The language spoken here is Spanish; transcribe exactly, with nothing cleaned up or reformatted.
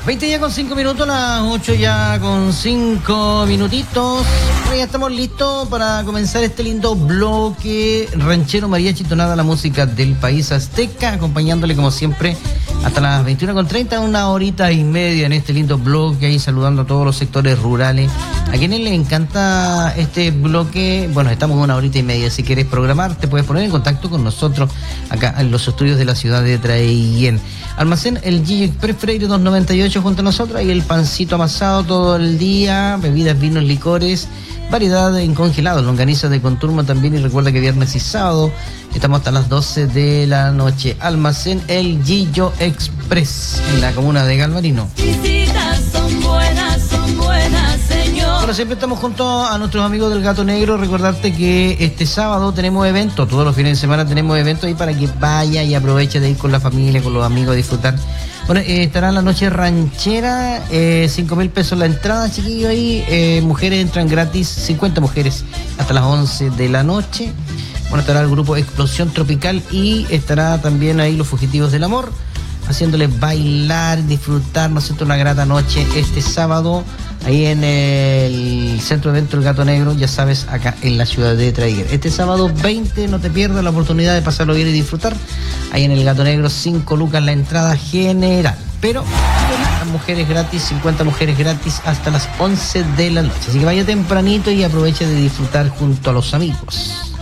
veinte ya con cinco minutos, las ocho ya con cinco minutitos. Bueno, ya estamos listos para comenzar este lindo bloque ranchero, mariachi, tonada, la música del país azteca, acompañándole como siempre hasta las veintiuna con treinta, una horita y media en este lindo bloque, ahí saludando a todos los sectores rurales. A quienes les encanta este bloque, bueno, estamos una horita y media. Si quieres programar, te puedes poner en contacto con nosotros acá en los estudios de la ciudad de Traiguén. Almacén El Gillo Express Freire doscientos noventa y ocho junto a nosotros, y el pancito amasado todo el día, bebidas, vinos, licores, variedad en congelados, longanizas de conturmo también, y recuerda que viernes y sábado estamos hasta las doce de la noche. Almacén El Gillo Express en la comuna de Galvarino. Visitas son buenas, son buenas, señor. Bueno, siempre estamos junto a nuestros amigos del Gato Negro. Recordarte que este sábado tenemos eventos, todos los fines de semana tenemos eventos ahí para que vaya y aproveche de ir con la familia, con los amigos a disfrutar. Bueno, eh, estará la noche ranchera, eh, cinco mil pesos la entrada, chiquillo, ahí. Eh, mujeres entran gratis, cincuenta mujeres hasta las once de la noche. Bueno, estará el grupo Explosión Tropical y estará también ahí los Fugitivos del Amor, haciéndoles bailar, disfrutar, ¿no es cierto?, una grata noche este sábado, ahí en el Centro de Eventos El Gato Negro, ya sabes, acá en la ciudad de Traiguén. Este sábado veinte, no te pierdas la oportunidad de pasarlo bien y disfrutar. Ahí en El Gato Negro, cinco lucas la entrada general. Pero las mujeres gratis, cincuenta mujeres gratis hasta las once de la noche. Así que vaya tempranito y aproveche de disfrutar junto a los amigos.